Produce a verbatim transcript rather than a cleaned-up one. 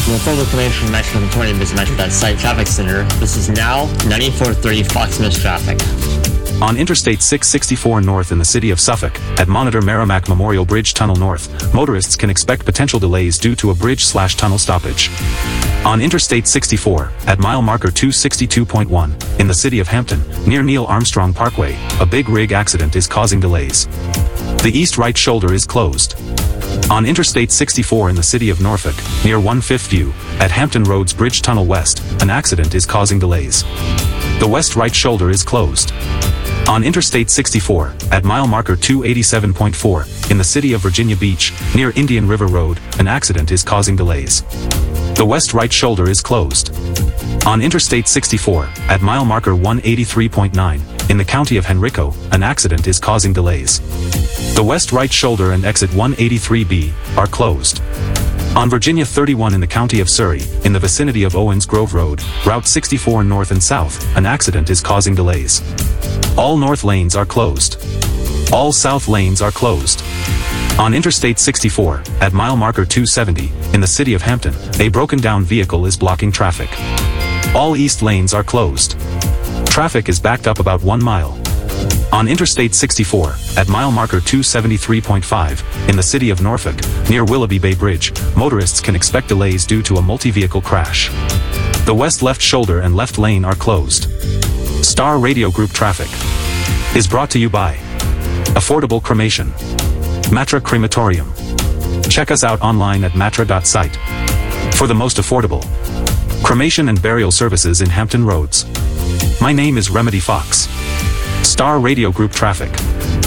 For full information from Metro twenty, visit Metro dot site Traffic Center. This is now ninety-four thirty Fox Mills traffic. On Interstate six sixty-four North in the city of Suffolk, at Monitor Merrimack Memorial Bridge Tunnel North, motorists can expect potential delays due to a bridge-slash-tunnel stoppage. On Interstate sixty-four, at mile marker two sixty-two point one, in the city of Hampton, near Neil Armstrong Parkway, a big rig accident is causing delays. The east right shoulder is closed. On Interstate sixty-four in the city of Norfolk, near one fifth View, at Hampton Roads Bridge Tunnel West, an accident is causing delays. The west right shoulder is closed. On Interstate sixty-four, at mile marker two eighty-seven point four, in the city of Virginia Beach, near Indian River Road, an accident is causing delays. The west right shoulder is closed. On Interstate sixty-four, at mile marker one eighty-three point nine, in the county of Henrico, an accident is causing delays. The west right shoulder and exit one eighty-three B are closed. On Virginia thirty-one in the county of Surrey, in the vicinity of Owens Grove Road, Route sixty-four north and south, an accident is causing delays. All north lanes are closed. All south lanes are closed. On Interstate sixty-four, at mile marker two seventy, in the city of Hampton, a broken down vehicle is blocking traffic. All east lanes are closed. Traffic is backed up about one mile. On Interstate sixty-four, at mile marker two seventy-three point five, in the city of Norfolk, near Willoughby Bay Bridge, motorists can expect delays due to a multi-vehicle crash. The west left shoulder and left lane are closed. Star Radio Group Traffic is brought to you by Affordable Cremation, Matra Crematorium. Check us out online at matra dot site for the most affordable cremation and burial services in Hampton Roads. My name is Remedy Fox. Star Radio Group Traffic.